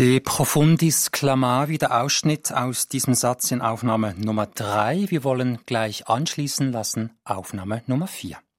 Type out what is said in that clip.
De profundis clamavi, der Ausschnitt aus diesem Satz in Aufnahme Nummer 3. Wir wollen gleich anschließen lassen Aufnahme Nummer 4.